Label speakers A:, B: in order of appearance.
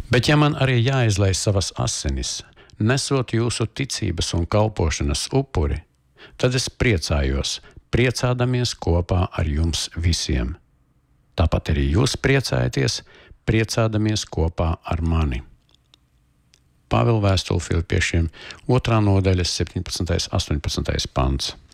A: Bet ja man arī jāizlej savas asinis, nesot jūsu ticības un kalpošanas upuri, tad es priecājos, priecādamies kopā ar jums visiem. Tāpat arī jūs priecājaties, priecādamies kopā ar mani. Pāvila vēstule Filipiešiem 2. nodaļa 17. 18. pants.